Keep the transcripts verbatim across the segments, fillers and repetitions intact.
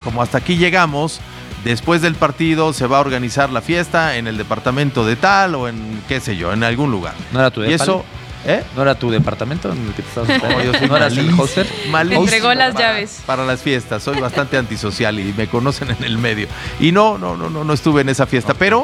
como hasta aquí llegamos, después del partido se va a organizar la fiesta en el departamento de tal o en, qué sé yo, en algún lugar. ¿No era tu Y eso, ¿eh? ¿No era tu departamento en el que te estabas hospedando? No, yo soy ¿No eras el malísimo, hoster? malísimo Entregó las para, llaves. Para las fiestas, soy bastante antisocial y me conocen en el medio. Y no, no, no, no, no estuve en esa fiesta, okay. pero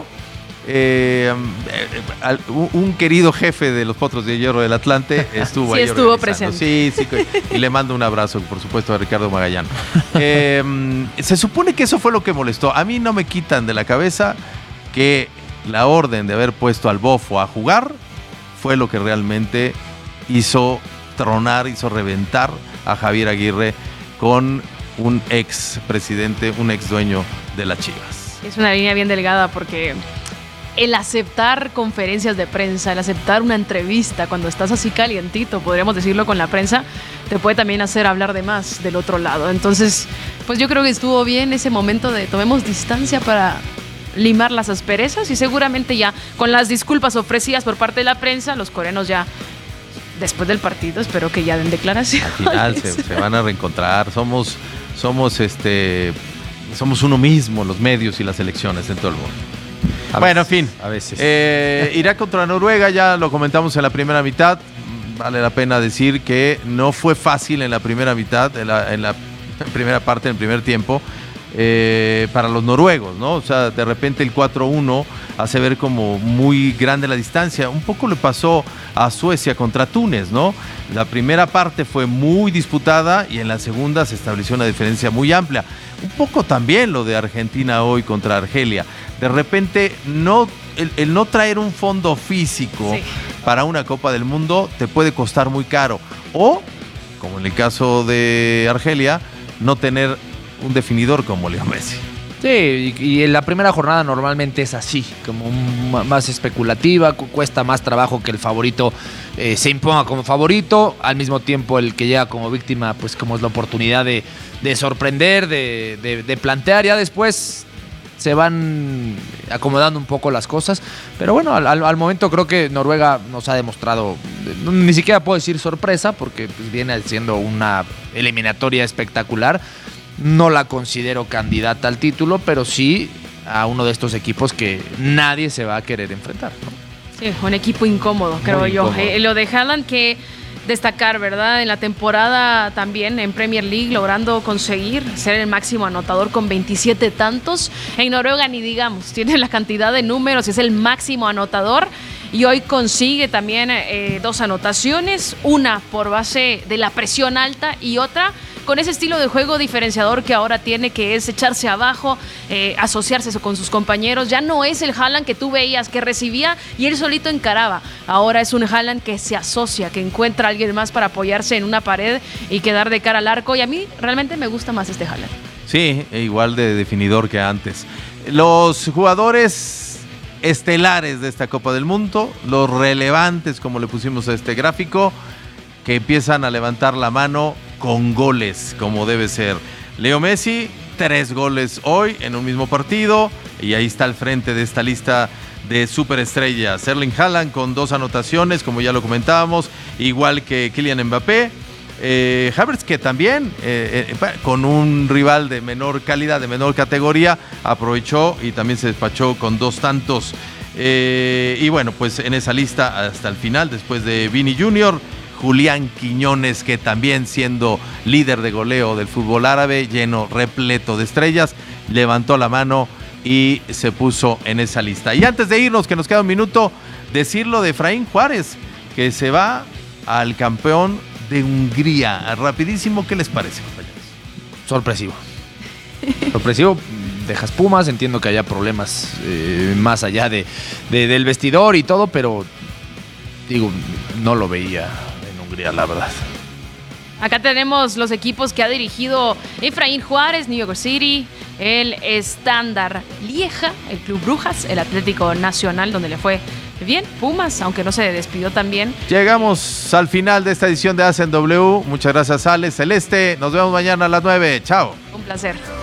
eh, eh, un querido jefe de los Potros de Hierro del Atlante estuvo sí ahí estuvo presente. Sí, sí, y le mando un abrazo, por supuesto, a Ricardo Magallán. Eh, se supone que eso fue lo que molestó. A mí no me quitan de la cabeza que la orden de haber puesto al Bofo a jugar fue lo que realmente hizo tronar, hizo reventar a Javier Aguirre con un ex presidente, un ex dueño de las Chivas. Es una línea bien delgada porque el aceptar conferencias de prensa, el aceptar una entrevista cuando estás así calientito, podríamos decirlo, con la prensa, te puede también hacer hablar de más del otro lado. Entonces, pues yo creo que estuvo bien ese momento de tomemos distancia para limar las asperezas y seguramente ya con las disculpas ofrecidas por parte de la prensa, los coreanos ya después del partido espero que ya den declaraciones. Al final se, se van a reencontrar, somos, somos, este, somos uno mismo, los medios y las elecciones en todo el mundo. A bueno, veces, en fin, a veces. Eh, irá contra Noruega, ya lo comentamos en la primera mitad, vale la pena decir que no fue fácil en la primera mitad, en la, en la primera parte, en el primer tiempo, Eh, para los noruegos, ¿no? O sea, de repente el cuatro uno hace ver como muy grande la distancia. Un poco le pasó a Suecia contra Túnez, ¿no? La primera parte fue muy disputada y en la segunda se estableció una diferencia muy amplia. Un poco también lo de Argentina hoy contra Argelia. De repente, no, el, el no traer un fondo físico sí. para una Copa del Mundo te puede costar muy caro. O, como en el caso de Argelia, no tener un definidor como Leo Messi. Sí, y, y en la primera jornada normalmente es así, como un, más especulativa, cu- cuesta más trabajo que el favorito eh, se imponga como favorito, al mismo tiempo el que llega como víctima, pues como es la oportunidad de, de sorprender, de, de, de plantear, ya después se van acomodando un poco las cosas, pero bueno, al, al, al momento creo que Noruega nos ha demostrado, ni siquiera puedo decir sorpresa, porque pues, viene siendo una eliminatoria espectacular. No la considero candidata al título, pero sí a uno de estos equipos que nadie se va a querer enfrentar, ¿no? Sí, un equipo incómodo, creo Muy yo. incómodo. Eh, lo de Haaland, que destacar, ¿verdad? En la temporada también en Premier League, logrando conseguir ser el máximo anotador con veintisiete tantos. En Noruega ni digamos, tiene la cantidad de números, es el máximo anotador. Y hoy consigue también eh, dos anotaciones, una por base de la presión alta y otra con ese estilo de juego diferenciador que ahora tiene, que es echarse abajo, eh, asociarse con sus compañeros. Ya no es el Haaland que tú veías que recibía y él solito encaraba. Ahora es un Haaland que se asocia, que encuentra a alguien más para apoyarse en una pared y quedar de cara al arco. Y a mí realmente me gusta más este Haaland. Sí, igual de definidor que antes. Los jugadores estelares de esta Copa del Mundo, los relevantes, como le pusimos a este gráfico, que empiezan a levantar la mano con goles, como debe ser. Leo Messi, tres goles hoy en un mismo partido, y ahí está al frente de esta lista de superestrellas. Erling Haaland con dos anotaciones, como ya lo comentábamos, igual que Kylian Mbappé. Eh, Havertz, que también eh, eh, con un rival de menor calidad, de menor categoría, aprovechó y también se despachó con dos tantos. Eh, y bueno, pues en esa lista hasta el final, después de Vini junior, Julián Quiñones, que también siendo líder de goleo del fútbol árabe, lleno, repleto de estrellas, levantó la mano y se puso en esa lista. Y antes de irnos, que nos queda un minuto, decirlo de Efraín Juárez, que se va al campeón de Hungría. Rapidísimo, ¿qué les parece, compañeros? Sorpresivo. Sorpresivo. Dejas Pumas, entiendo que haya problemas eh, más allá de, de, del vestidor y todo, pero digo, no lo veía en Hungría, la verdad. Acá tenemos los equipos que ha dirigido Efraín Juárez, New York City, el Standard Lieja, el Club Brujas, el Atlético Nacional, donde le fue bien, Pumas, aunque no se despidió tan bien. Llegamos al final de esta edición de A C E N W. Muchas gracias, Ale, Celeste. Nos vemos mañana a las nueve. Chao. Un placer.